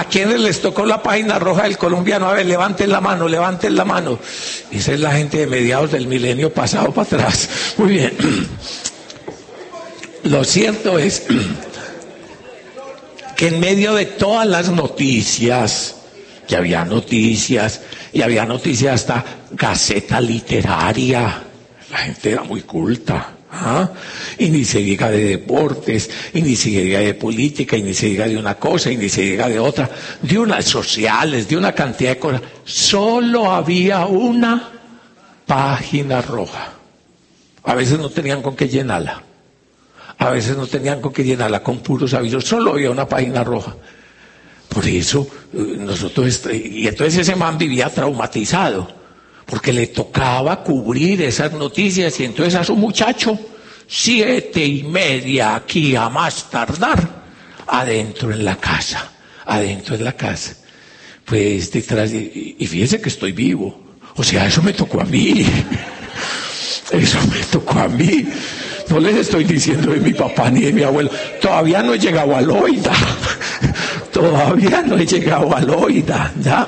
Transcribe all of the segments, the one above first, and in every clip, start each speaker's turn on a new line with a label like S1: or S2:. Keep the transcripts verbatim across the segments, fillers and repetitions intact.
S1: quienes les tocó la página roja del colombiano? A ver, levanten la mano, levanten la mano. Esa es la gente de mediados del milenio pasado para atrás. Muy bien. Lo cierto es que en medio de todas las noticias, que había noticias, y había noticias hasta Gaceta Literaria, la gente era muy culta, ¿ah? Y ni se diga de deportes, y ni se diga de política, y ni se diga de una cosa, y ni se diga de otra, de unas sociales, de una cantidad de cosas. Solo había una página roja. A veces no tenían con qué llenarla. A veces no tenían con qué llenarla con puros avisos, solo había una página roja. Por eso nosotros, y entonces ese man vivía traumatizado, porque le tocaba cubrir esas noticias, y entonces a su muchacho, siete y media aquí a más tardar, adentro en la casa, adentro en la casa. Pues detrás, de, y fíjense que estoy vivo, o sea, eso me tocó a mí, eso me tocó a mí. No les estoy diciendo de mi papá ni de mi abuelo. Todavía no he llegado a Loida. Todavía no he llegado a Loida. ¿Ya?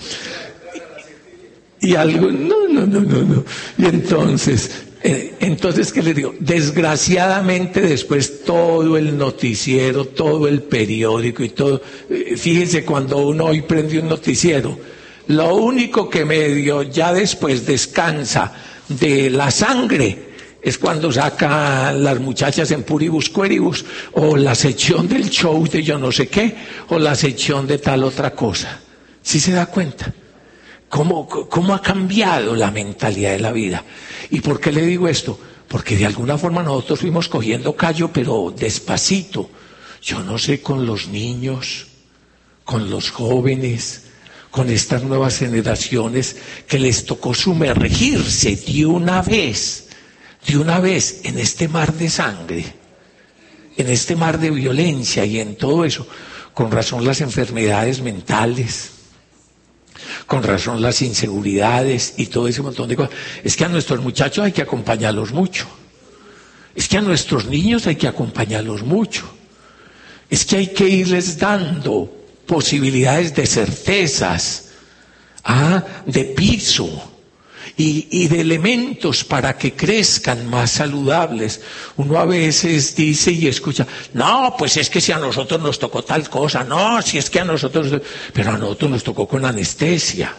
S1: Y algo, no, no, no, no, no. Y entonces, eh, entonces, ¿qué les digo? Desgraciadamente después todo el noticiero, todo el periódico y todo, eh, fíjense cuando uno hoy prende un noticiero, lo único que medio ya después descansa de la sangre es cuando sacan las muchachas en Puribus Queribus, o la sección del show de yo no sé qué, o la sección de tal otra cosa. ¿Sí se da cuenta? ¿Cómo, cómo ha cambiado la mentalidad de la vida? ¿Y por qué le digo esto? Porque de alguna forma nosotros fuimos cogiendo callo, pero despacito. Yo no sé, con los niños, con los jóvenes, con estas nuevas generaciones que les tocó sumergirse de una vez, de una vez en este mar de sangre, en este mar de violencia y en todo eso. Con razón las enfermedades mentales, con razón las inseguridades y todo ese montón de cosas. Es que a nuestros muchachos hay que acompañarlos mucho. Es que a nuestros niños hay que acompañarlos mucho. Es que hay que irles dando posibilidades de certezas, ah, de piso. Y, y de elementos para que crezcan más saludables. Uno a veces dice y escucha, no, pues es que si a nosotros nos tocó tal cosa, no, si es que a nosotros, pero a nosotros nos tocó con anestesia.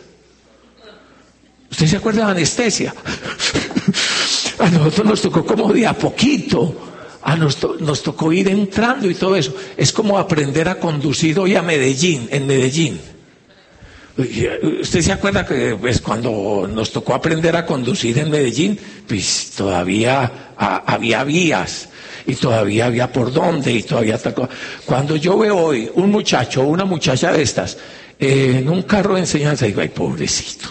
S1: ¿Usted se acuerda de anestesia? A nosotros nos tocó como de a poquito, a nos, to, nos tocó ir entrando y todo eso. Es como aprender a conducir hoy a Medellín, en Medellín. ¿Usted se acuerda que pues, cuando nos tocó aprender a conducir en Medellín, pues todavía a, había vías y todavía había por dónde y todavía tocó? Cuando yo veo hoy un muchacho o una muchacha de estas eh, en un carro de enseñanza, digo, ay, pobrecitos,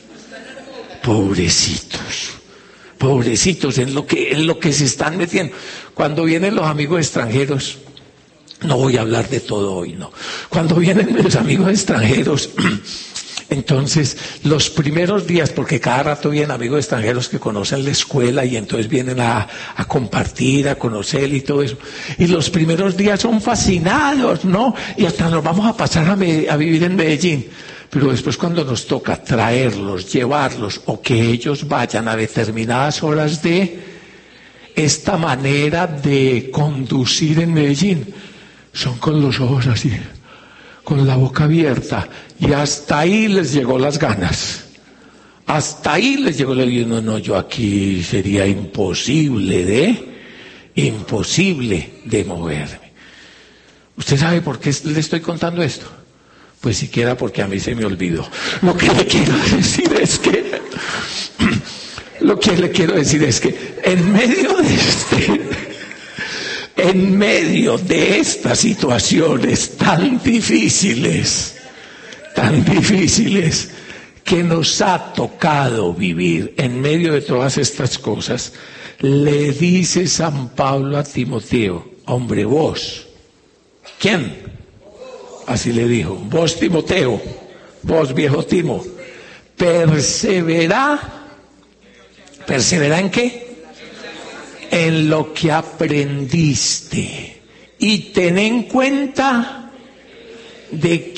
S1: pobrecitos, pobrecitos en lo que, en lo que se están metiendo. Cuando vienen los amigos extranjeros, no voy a hablar de todo hoy, no. Cuando vienen los amigos extranjeros, entonces los primeros días, porque cada rato vienen amigos extranjeros que conocen la escuela y entonces vienen a, a compartir, a conocer y todo eso. Y los primeros días son fascinados, ¿no? Y hasta nos vamos a pasar a, me, a vivir en Medellín. Pero después cuando nos toca traerlos, llevarlos o que ellos vayan a determinadas horas de esta manera de conducir en Medellín, son con los ojos así, con la boca abierta, y hasta ahí les llegó las ganas, hasta ahí les llegó la no, no, yo aquí sería imposible de, imposible de moverme. ¿Usted sabe por qué le estoy contando esto? Pues siquiera porque a mí se me olvidó. Lo que le quiero decir es que, lo que le quiero decir es que en medio de este... En medio de estas situaciones tan difíciles, tan difíciles que nos ha tocado vivir, en medio de todas estas cosas, le dice San Pablo a Timoteo, hombre, vos, ¿quién? Así le dijo, vos Timoteo, vos viejo Timo, persevera, ¿persevera en qué? En lo que aprendiste, y ten en cuenta de